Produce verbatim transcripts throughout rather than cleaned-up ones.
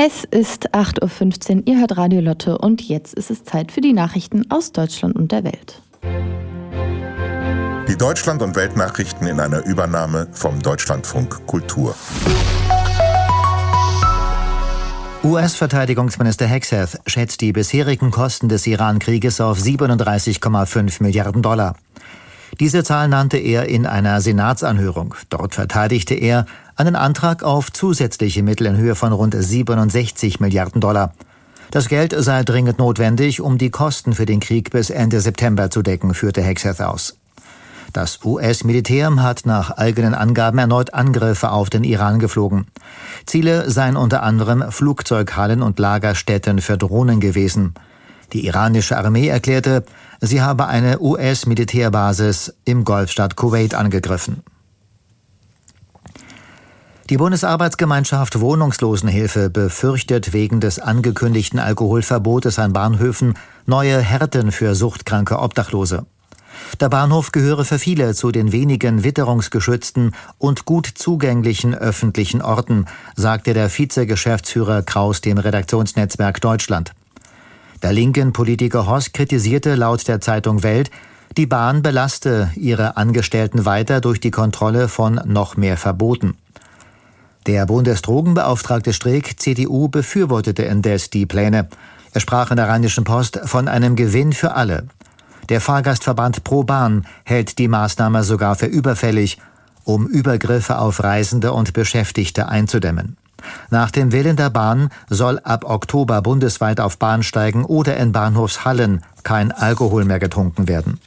Es ist acht Uhr fünfzehn, ihr hört Radio Lotte und jetzt ist es Zeit für die Nachrichten aus Deutschland und der Welt. Die Deutschland- und Weltnachrichten in einer Übernahme vom Deutschlandfunk Kultur. U S-Verteidigungsminister Hegseth schätzt die bisherigen Kosten des Iran-Krieges auf siebenunddreißig Komma fünf Milliarden Dollar. Diese Zahl nannte er in einer Senatsanhörung. Dort verteidigte er einen Antrag auf zusätzliche Mittel in Höhe von rund siebenundsechzig Milliarden Dollar. Das Geld sei dringend notwendig, um die Kosten für den Krieg bis Ende September zu decken, führte Hegseth aus. Das U S-Militär hat nach eigenen Angaben erneut Angriffe auf den Iran geflogen. Ziele seien unter anderem Flugzeughallen und Lagerstätten für Drohnen gewesen. Die iranische Armee erklärte, sie habe eine U S-Militärbasis im Golfstaat Kuwait angegriffen. Die Bundesarbeitsgemeinschaft Wohnungslosenhilfe befürchtet wegen des angekündigten Alkoholverbotes an Bahnhöfen neue Härten für suchtkranke Obdachlose. Der Bahnhof gehöre für viele zu den wenigen witterungsgeschützten und gut zugänglichen öffentlichen Orten, sagte der Vize-Geschäftsführer Kraus dem Redaktionsnetzwerk Deutschland. Der linken Politiker Horst kritisierte laut der Zeitung Welt, die Bahn belaste ihre Angestellten weiter durch die Kontrolle von noch mehr Verboten. Der Bundesdrogenbeauftragte Streeck, C D U, befürwortete indes die Pläne. Er sprach in der Rheinischen Post von einem Gewinn für alle. Der Fahrgastverband ProBahn hält die Maßnahme sogar für überfällig, um Übergriffe auf Reisende und Beschäftigte einzudämmen. Nach dem Willen der Bahn soll ab Oktober bundesweit auf Bahnsteigen oder in Bahnhofshallen kein Alkohol mehr getrunken werden.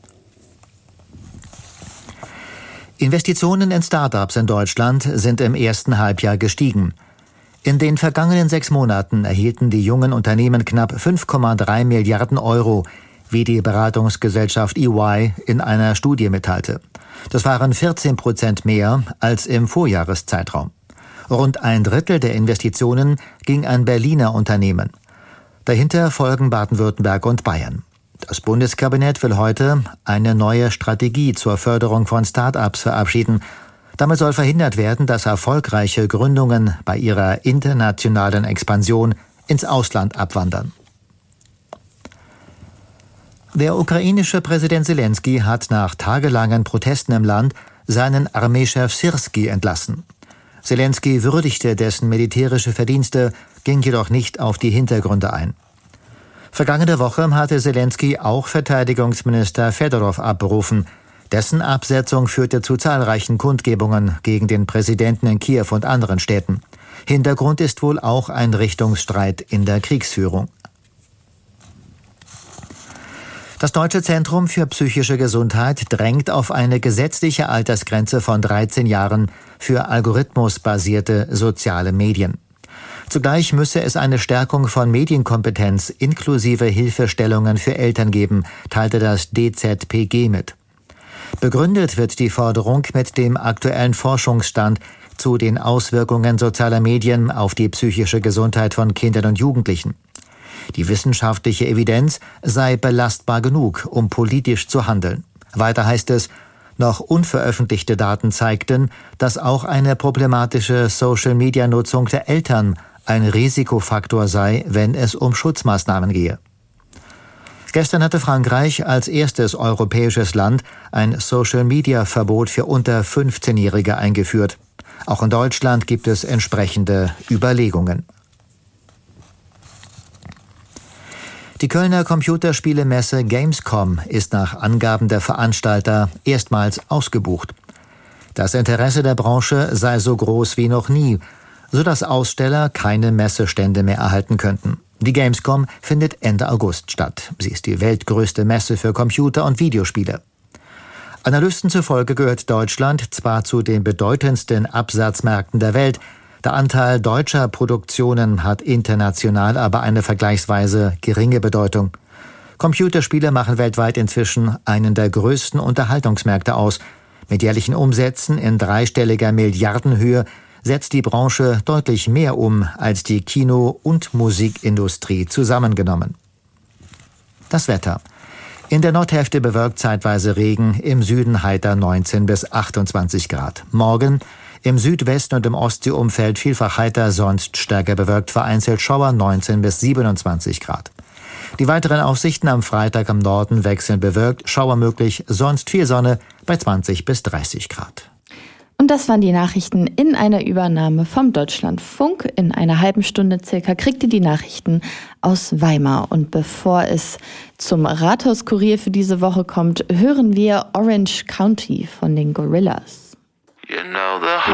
Investitionen in Start-ups in Deutschland sind im ersten Halbjahr gestiegen. In den vergangenen sechs Monaten erhielten die jungen Unternehmen knapp fünf Komma drei Milliarden Euro, wie die Beratungsgesellschaft E Y in einer Studie mitteilte. Das waren vierzehn Prozent mehr als im Vorjahreszeitraum. Rund ein Drittel der Investitionen ging an Berliner Unternehmen. Dahinter folgen Baden-Württemberg und Bayern. Das Bundeskabinett will heute eine neue Strategie zur Förderung von Start-ups verabschieden. Damit soll verhindert werden, dass erfolgreiche Gründungen bei ihrer internationalen Expansion ins Ausland abwandern. Der ukrainische Präsident Selenskyj hat nach tagelangen Protesten im Land seinen Armeechef Syrskij entlassen. Selenskyj würdigte dessen militärische Verdienste, ging jedoch nicht auf die Hintergründe ein. Vergangene Woche hatte Selenskyj auch Verteidigungsminister Fedorov abberufen. Dessen Absetzung führte zu zahlreichen Kundgebungen gegen den Präsidenten in Kiew und anderen Städten. Hintergrund ist wohl auch ein Richtungsstreit in der Kriegsführung. Das Deutsche Zentrum für psychische Gesundheit drängt auf eine gesetzliche Altersgrenze von dreizehn Jahren für algorithmusbasierte soziale Medien. Zugleich müsse es eine Stärkung von Medienkompetenz inklusive Hilfestellungen für Eltern geben, teilte das D Z P G mit. Begründet wird die Forderung mit dem aktuellen Forschungsstand zu den Auswirkungen sozialer Medien auf die psychische Gesundheit von Kindern und Jugendlichen. Die wissenschaftliche Evidenz sei belastbar genug, um politisch zu handeln. Weiter heißt es, noch unveröffentlichte Daten zeigten, dass auch eine problematische Social-Media-Nutzung der Eltern ein Risikofaktor sei, wenn es um Schutzmaßnahmen gehe. Gestern hatte Frankreich als erstes europäisches Land ein Social-Media-Verbot für unter fünfzehnjährige eingeführt. Auch in Deutschland gibt es entsprechende Überlegungen. Die Kölner Computerspielemesse Gamescom ist nach Angaben der Veranstalter erstmals ausgebucht. Das Interesse der Branche sei so groß wie noch nie, sodass Aussteller keine Messestände mehr erhalten könnten. Die Gamescom findet Ende August statt. Sie ist die weltgrößte Messe für Computer- und Videospiele. Analysten zufolge gehört Deutschland zwar zu den bedeutendsten Absatzmärkten der Welt, der Anteil deutscher Produktionen hat international aber eine vergleichsweise geringe Bedeutung. Computerspiele machen weltweit inzwischen einen der größten Unterhaltungsmärkte aus. Mit jährlichen Umsätzen in dreistelliger Milliardenhöhe setzt die Branche deutlich mehr um als die Kino- und Musikindustrie zusammengenommen. Das Wetter. In der Nordhälfte bewölkt zeitweise Regen, im Süden heiter neunzehn bis achtundzwanzig Grad. Morgen Im Südwesten und im Ostseeumfeld vielfach heiter, sonst stärker bewölkt, vereinzelt Schauer, neunzehn bis siebenundzwanzig Grad. Die weiteren Aussichten am Freitag am Norden wechselnd bewölkt, Schauer möglich, sonst viel Sonne bei zwanzig bis dreißig Grad. Und das waren die Nachrichten in einer Übernahme vom Deutschlandfunk. In einer halben Stunde circa kriegt ihr die Nachrichten aus Weimar. Und bevor es zum Rathauskurier für diese Woche kommt, hören wir Orange County von den Gorillaz. You know the